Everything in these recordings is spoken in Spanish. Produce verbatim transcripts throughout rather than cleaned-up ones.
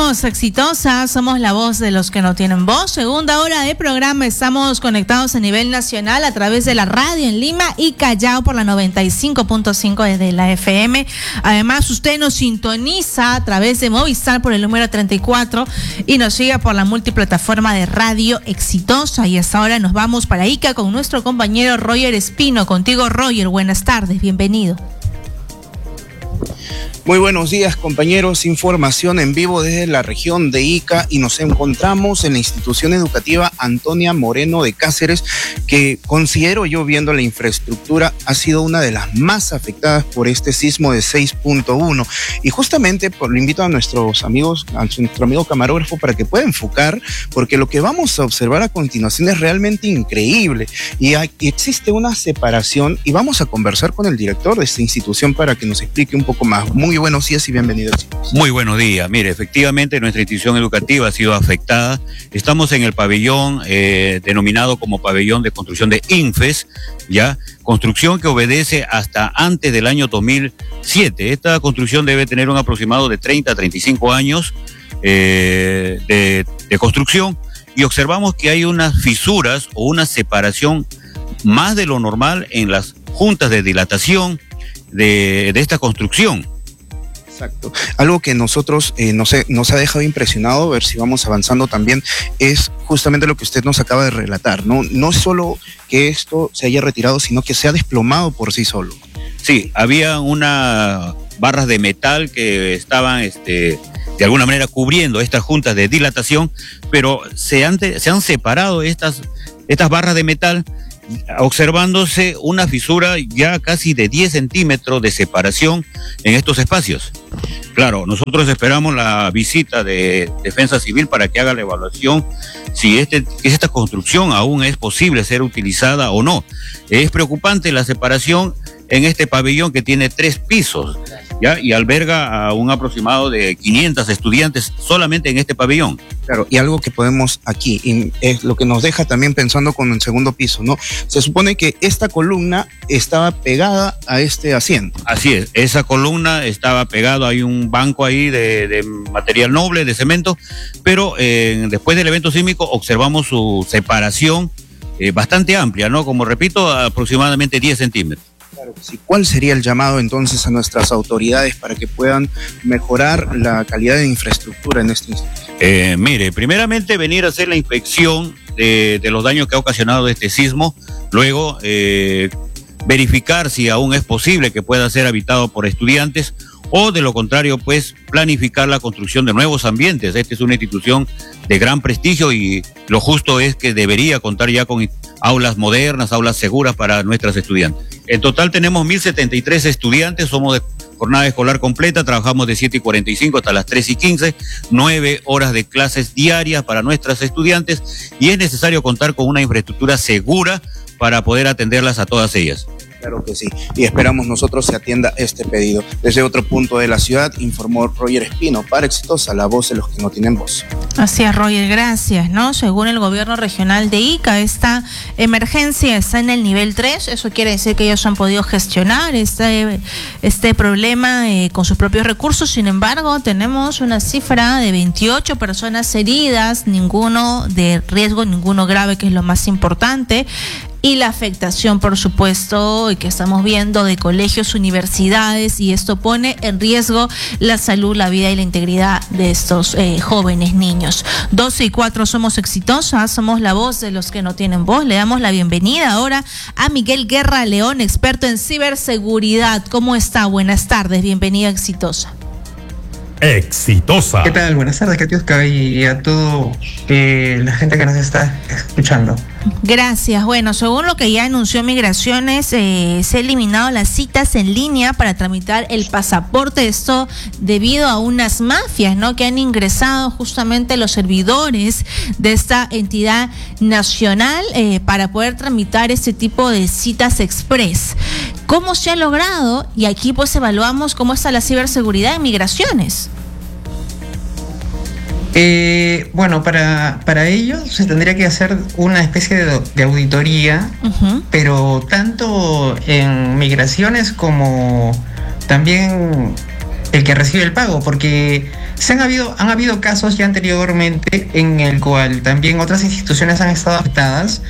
Somos exitosas, somos la voz de los que no tienen voz. Segunda hora de programa, estamos conectados a nivel nacional a través de la radio en Lima y Callao por la noventa y cinco punto cinco de la F M. Además, usted nos sintoniza a través de Movistar por el número treinta y cuatro y nos sigue por la multiplataforma de Radio Exitosa. Y hasta ahora nos vamos para Ica con nuestro compañero Roger Espino. Contigo, Roger, buenas tardes, bienvenido. Muy buenos días, compañeros. Información en vivo desde la región de Ica y nos encontramos en la institución educativa Antonia Moreno de Cáceres, que considero yo, viendo la infraestructura, ha sido una de las más afectadas por este sismo de seis punto uno. Y justamente por, lo invito a nuestros amigos, a nuestro amigo camarógrafo, para que pueda enfocar, porque lo que vamos a observar a continuación es realmente increíble. Y hay, existe una separación y vamos a conversar con el director de esta institución para que nos explique un poco más. Muy buenos días y bienvenidos. Muy buenos días. Mire, efectivamente nuestra institución educativa ha sido afectada. Estamos en el pabellón eh, denominado como pabellón de construcción de INFES, ya, construcción que obedece hasta antes del año dos mil siete. Esta construcción debe tener un aproximado de treinta a treinta y cinco años eh, de, de construcción, y observamos que hay unas fisuras o una separación más de lo normal en las juntas de dilatación de, de esta construcción. Exacto. Algo que nosotros eh, nos, he, nos ha dejado impresionado, a ver si vamos avanzando también, es justamente lo que usted nos acaba de relatar, ¿no? No solo que esto se haya retirado, sino que se ha desplomado por sí solo. Sí, había unas barras de metal que estaban este, de alguna manera cubriendo estas juntas de dilatación, pero se han, se han separado estas, estas barras de metal, observándose una fisura ya casi de diez centímetros de separación en estos espacios. Claro, nosotros esperamos la visita de Defensa Civil para que haga la evaluación si este, esta construcción aún es posible ser utilizada o no. Es preocupante la separación en este pabellón que tiene tres pisos, ¿ya? Y alberga a un aproximado de quinientos estudiantes solamente en este pabellón. Claro, y algo que podemos aquí, y es lo que nos deja también pensando con el segundo piso, ¿no? Se supone que esta columna estaba pegada a este asiento. Así es, esa columna estaba pegada, hay un banco ahí de, de material noble, de cemento, pero eh, después del evento sísmico observamos su separación eh, bastante amplia, ¿no? Como repito, aproximadamente diez centímetros. Claro que sí. ¿Cuál sería el llamado entonces a nuestras autoridades para que puedan mejorar la calidad de infraestructura en este instituto? Eh, mire, primeramente venir a hacer la inspección de, de los daños que ha ocasionado este sismo, luego eh, verificar si aún es posible que pueda ser habitado por estudiantes, o de lo contrario, pues planificar la construcción de nuevos ambientes. Esta es una institución de gran prestigio y lo justo es que debería contar ya con aulas modernas, aulas seguras para nuestras estudiantes. En total tenemos mil setenta y tres estudiantes, somos de jornada escolar completa, trabajamos de siete y cuarenta y cinco hasta las tres y quince, nueve horas de clases diarias para nuestras estudiantes, y es necesario contar con una infraestructura segura para poder atenderlas a todas ellas. Claro que sí, y esperamos nosotros se atienda este pedido. Desde otro punto de la ciudad, informó Roger Espino para Exitosa, la voz de los que no tienen voz. Así es, Roger, gracias, ¿no? Según el gobierno regional de Ica, esta emergencia está en el nivel tres, eso quiere decir que ellos han podido gestionar este, este problema eh, con sus propios recursos. Sin embargo, tenemos una cifra de veintiocho personas heridas, ninguno de riesgo, ninguno grave, que es lo más importante. Y la afectación, por supuesto, que estamos viendo de colegios, universidades, y esto pone en riesgo la salud, la vida y la integridad de estos eh, jóvenes niños. doce y cuatro, somos exitosas, somos la voz de los que no tienen voz. Le damos la bienvenida ahora a Miguel Guerra León, experto en ciberseguridad. ¿Cómo está? Buenas tardes, bienvenida a Exitosa. Exitosa. ¿Qué tal? Buenas tardes, Katiuska, y a toda eh, la gente que nos está escuchando. Gracias. Bueno, según lo que ya anunció Migraciones, eh, se han eliminado las citas en línea para tramitar el pasaporte. Esto debido a unas mafias, ¿no?, que han ingresado justamente los servidores de esta entidad nacional eh, para poder tramitar este tipo de citas express. ¿Cómo se ha logrado? Y aquí pues evaluamos cómo está la ciberseguridad en Migraciones. Eh, bueno, para, para ello se tendría que hacer una especie de, de auditoría, uh-huh. pero tanto en Migraciones como también el que recibe el pago, porque se han habido, han habido casos ya anteriormente en el cual también otras instituciones han estado afectadas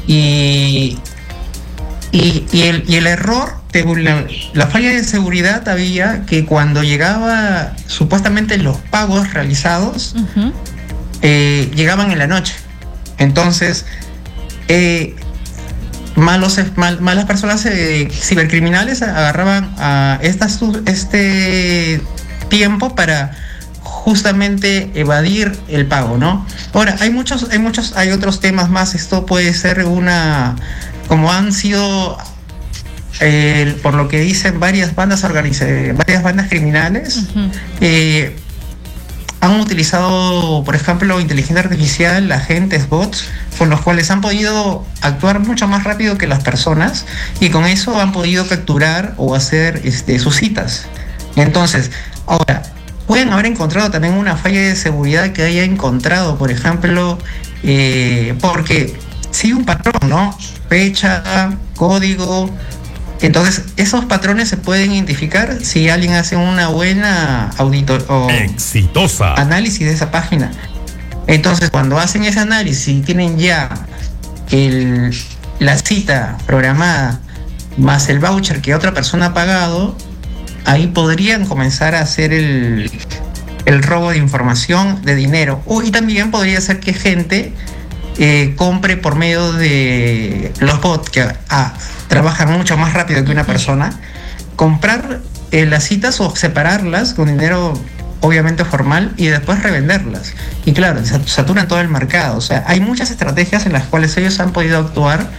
y, y, y, el, y el error, de, la, la falla de seguridad había que cuando llegaba supuestamente los pagos realizados, uh-huh. eh, llegaban en la noche. Entonces, eh, malos, mal, malas personas eh, cibercriminales agarraban a estas, este tiempo para justamente evadir el pago, ¿no? Ahora, hay muchos, hay muchos, hay otros temas más. Esto puede ser una, como han sido, eh, por lo que dicen varias bandas organizadas, varias bandas criminales, uh-huh. eh, han utilizado, por ejemplo, inteligencia artificial, agentes, bots, con los cuales han podido actuar mucho más rápido que las personas y con eso han podido capturar o hacer este, sus citas. Entonces, ahora, pueden haber encontrado también una falla de seguridad que haya encontrado, por ejemplo, eh, porque sigue un patrón, ¿no? Fecha, código. Entonces, esos patrones se pueden identificar si alguien hace una buena auditor o exitosa análisis de esa página. Entonces, cuando hacen ese análisis y tienen ya el, la cita programada más el voucher que otra persona ha pagado, ahí podrían comenzar a hacer el, el robo de información, de dinero. O, y también podría ser que gente eh, compre por medio de los bots que ah, trabajan mucho más rápido que una persona, comprar eh, las citas o separarlas con dinero obviamente formal y después revenderlas. Y claro, saturan todo el mercado. O sea, hay muchas estrategias en las cuales ellos han podido actuar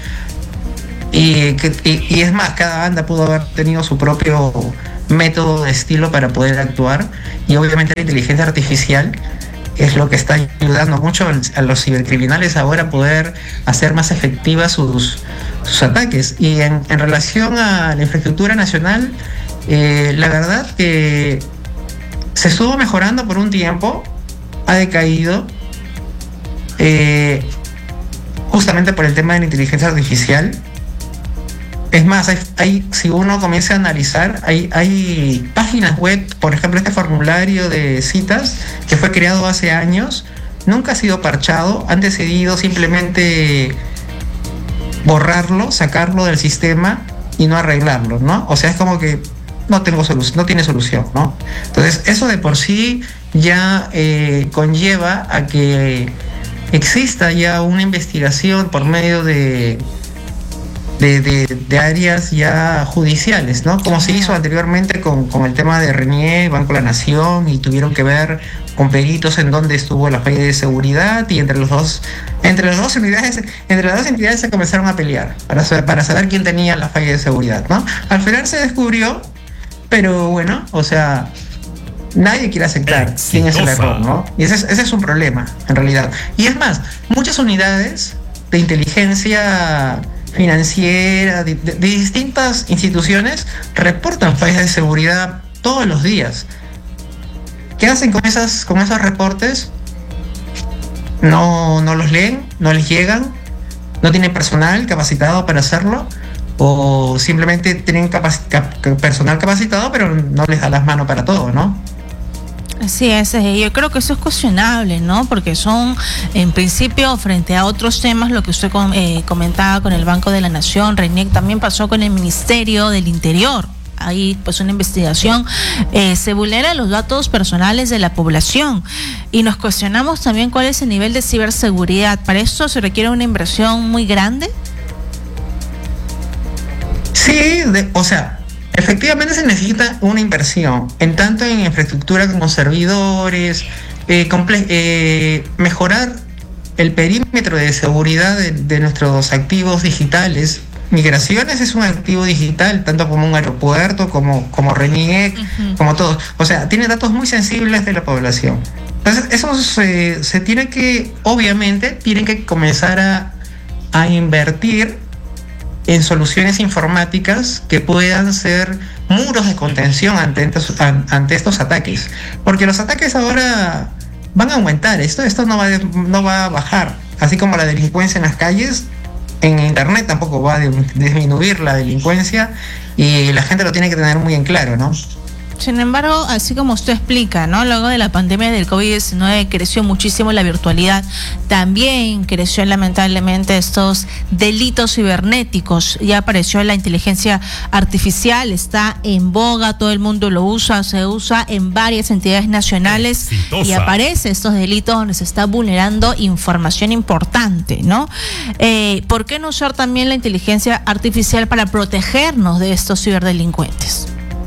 y, que, y, y es más, cada banda pudo haber tenido su propio método de estilo para poder actuar y obviamente la inteligencia artificial es lo que está ayudando mucho a los cibercriminales ahora a poder hacer más efectivas sus, sus ataques. Y en, en relación a la infraestructura nacional, eh, la verdad que se estuvo mejorando por un tiempo, ha decaído, eh, justamente por el tema de la inteligencia artificial. Es más, hay, hay, si uno comienza a analizar, hay, hay páginas web, por ejemplo, este formulario de citas que fue creado hace años, nunca ha sido parchado, han decidido simplemente borrarlo, sacarlo del sistema y no arreglarlo, ¿no? O sea, es como que no tengo solución, no tiene solución, ¿no? Entonces, eso de por sí ya eh, conlleva a que exista ya una investigación por medio de De, de, de áreas ya judiciales, ¿no? Como se hizo anteriormente con, con el tema de Renier, Banco de la Nación, y tuvieron que ver con peritos en dónde estuvo la falla de seguridad, y entre los dos, entre las dos entidades, entre las dos entidades se comenzaron a pelear para saber, para saber quién tenía la falla de seguridad, ¿no? Al final se descubrió, pero bueno, o sea, nadie quiere aceptar Exitosa. quién es el error, ¿no? Y ese es, ese es un problema, en realidad. Y es más, muchas unidades de inteligencia financiera, de, de, de distintas instituciones reportan fallas de seguridad todos los días. ¿Qué hacen con esas, con esos reportes? No, no los leen, no les llegan, no tienen personal capacitado para hacerlo, o simplemente tienen capac- cap- personal capacitado pero no les da las manos para todo, ¿no? Así es, yo creo que eso es cuestionable, ¿no? Porque son, en principio, frente a otros temas, lo que usted eh, comentaba con el Banco de la Nación, RENIEC, también pasó con el Ministerio del Interior. Ahí, pues, una investigación, eh, se vulneran los datos personales de la población y nos cuestionamos también cuál es el nivel de ciberseguridad. ¿Para esto se requiere una inversión muy grande? Sí, de, o sea... Efectivamente se necesita una inversión, en tanto en infraestructura como servidores, eh, comple- eh, mejorar el perímetro de seguridad de, de nuestros activos digitales. Migraciones es un activo digital, tanto como un aeropuerto, como, como RENIEC, uh-huh. como todo. O sea, tiene datos muy sensibles de la población. Entonces, eso se, se tiene que, obviamente, tienen que comenzar a, a invertir en soluciones informáticas que puedan ser muros de contención ante estos, ante estos ataques, porque los ataques ahora van a aumentar. Esto, esto no va, de, no va a bajar, así como la delincuencia en las calles. En internet tampoco va a disminuir la delincuencia y la gente lo tiene que tener muy en claro, ¿no? Sin embargo, así como usted explica, ¿no? Luego de la pandemia del COVID diecinueve creció muchísimo la virtualidad, también creció lamentablemente estos delitos cibernéticos, ya apareció la inteligencia artificial, está en boga, todo el mundo lo usa, se usa en varias entidades nacionales. Exitosa. Y aparece estos delitos donde se está vulnerando información importante, ¿no? Eh, ¿Por qué no usar también la inteligencia artificial para protegernos de estos ciberdelincuentes?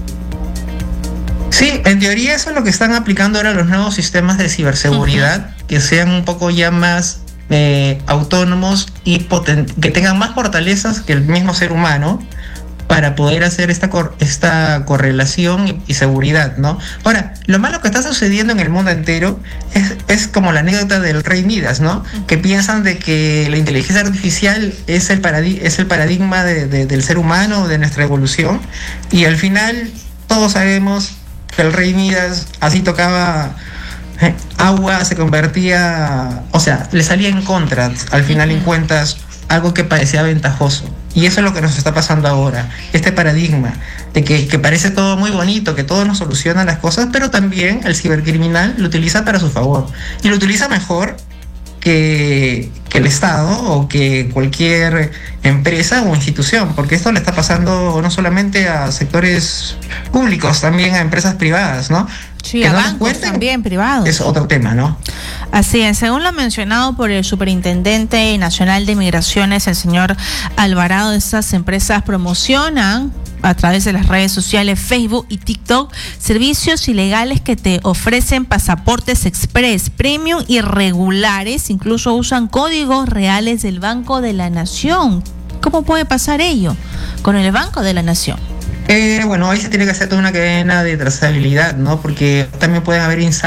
Sí, en teoría eso es lo que están aplicando ahora los nuevos sistemas de ciberseguridad, uh-huh. que sean un poco ya más eh, autónomos y poten- que tengan más fortalezas que el mismo ser humano para poder hacer esta cor- esta correlación y, y seguridad, ¿no? Ahora, lo malo que está sucediendo en el mundo entero es, es como la anécdota del rey Midas, ¿no? Uh-huh. Que piensan de que la inteligencia artificial es el, paradi- es el paradigma de, de, del ser humano, de nuestra evolución, y al final todos sabemos que el rey Midas así tocaba eh, agua, se convertía, o sea, le salía en contra, al final en cuentas, algo que parecía ventajoso. Y eso es lo que nos está pasando ahora, este paradigma de que, que parece todo muy bonito, que todo nos soluciona las cosas, pero también el cibercriminal lo utiliza para su favor, y lo utiliza mejor que, que el Estado o que cualquier empresa o institución, porque esto le está pasando no solamente a sectores públicos, también a empresas privadas, ¿no? Sí, que a no bancos cuenten, también privados. Es otro tema, ¿no? Así es, según lo mencionado por el Superintendente Nacional de Migraciones, el señor Alvarado, estas empresas promocionan a través de las redes sociales Facebook y TikTok servicios ilegales que te ofrecen pasaportes express, premium y regulares, incluso usan códigos reales del Banco de la Nación. ¿Cómo puede pasar ello con el Banco de la Nación? Eh, bueno, ahí se tiene que hacer toda una cadena de trazabilidad, ¿no? Porque también pueden haber insights